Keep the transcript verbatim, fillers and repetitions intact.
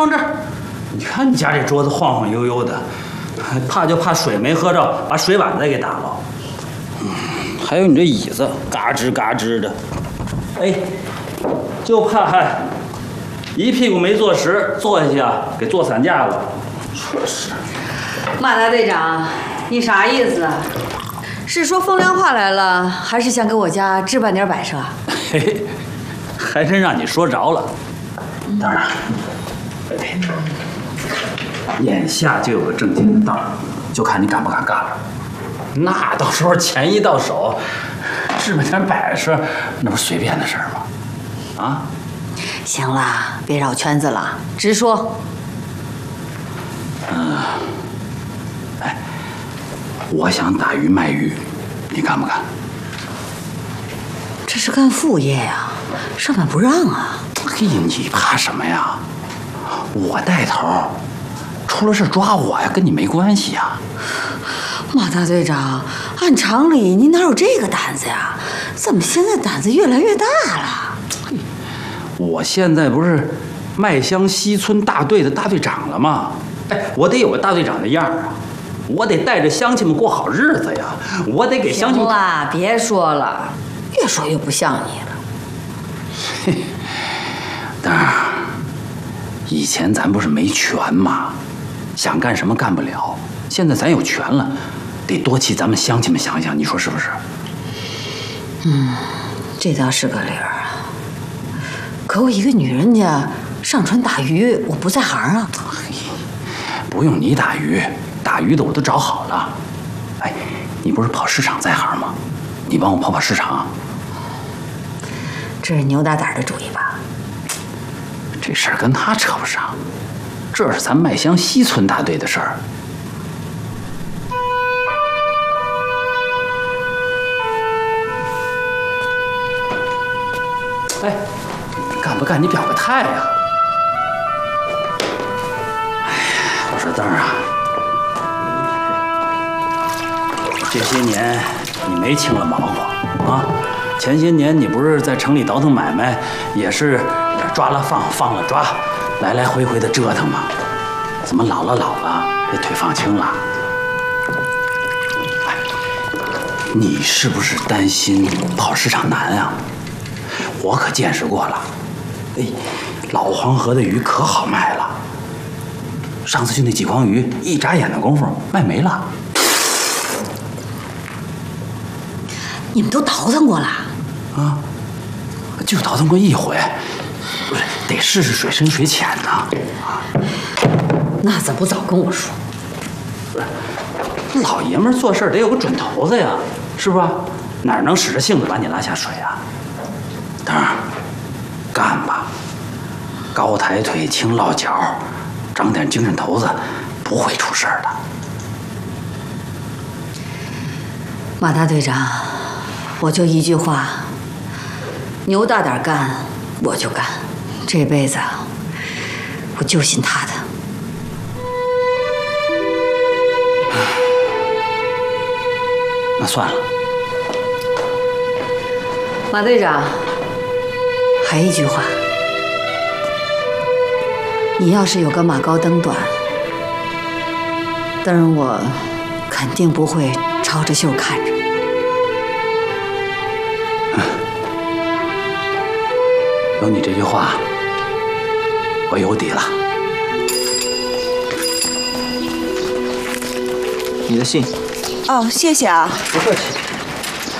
放这儿。你看你家这桌子晃晃悠悠的，怕就怕水没喝着，把水碗再给打了。嗯，还有你这椅子，嘎吱嘎吱的。哎，就怕还一屁股没坐实，坐下去啊，给坐散架了。这是。 马大队长，你啥意思啊？是说风凉话来了，还是想给我家置办点摆设？ 嘿嘿，还真让你说着了。当然，哎，眼下就有个挣钱的道，就看你敢不敢干了。那到时候钱一到手，置办点摆设，那不随便的事儿吗？啊？ 行了，别绕圈子了，直说。 嗯，哎，我想打鱼卖鱼，你干不干？ 这是干副业呀，上面不让啊。 嘿，你怕什么呀？我带头，出了事抓我呀，跟你没关系呀。 马大队长，按常理你哪有这个胆子呀？怎么现在胆子越来越大了？ 我现在不是麦乡西村大队的大队长了吗？哎，我得有个大队长的样儿啊，我得带着乡亲们过好日子呀，我得给乡亲们。 行了，别说了，越说越不像你了。 嘿，当然，以前咱不是没权吗？想干什么干不了，现在咱有权了，得多替咱们乡亲们想想，你说是不是？ 嗯，这倒是个理儿啊。可我一个女人家上船打鱼，我不在行啊。 不用你打鱼，打鱼的我都找好了。哎，你不是跑市场在行吗？你帮我跑跑市场。 这是牛大胆的主意吧？ 这事儿跟他扯不上，这是咱麦乡西村大队的事儿。哎，干不干你表个态呀！哎呀，我说灯儿啊，这些年你没轻了忙活啊。前些年你不是在城里倒腾买卖，也是抓了放，放了抓，来来回回的折腾吗？怎么老了老了，这腿放轻了？哎，你是不是担心跑市场难啊？我可见识过了，哎，老黄河的鱼可好卖了。上次就那几筐鱼，一眨眼的功夫卖没了。 你们都倒腾过了？ 啊，就倒腾过一回，不是得试试水深水浅呢。啊， 那怎么不早跟我说？ 不是，老爷们儿做事得有个准头子呀，是吧？哪能使着性子把你拉下水啊？当然，干吧，高抬腿，轻落脚，长点精神头子，不会出事儿的。 马大队长，我就一句话，牛大胆干我就干，这辈子我就信他的。 那算了。 马队长，还一句话，你要是有个马高灯短，灯儿我肯定不会抄着袖看着。 有你这句话，我有底了。 你的信。 哦，谢谢啊。 不客气。